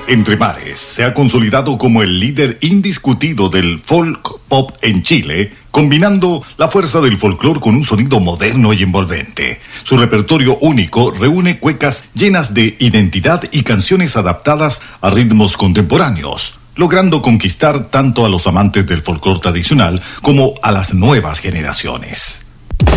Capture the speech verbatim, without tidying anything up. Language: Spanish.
Entre Mares se ha consolidado como el líder indiscutido del folk pop en Chile, combinando la fuerza del folclore con un sonido moderno y envolvente. Su repertorio único reúne cuecas llenas de identidad y canciones adaptadas a ritmos contemporáneos, logrando conquistar tanto a los amantes del folclore tradicional como a las nuevas generaciones.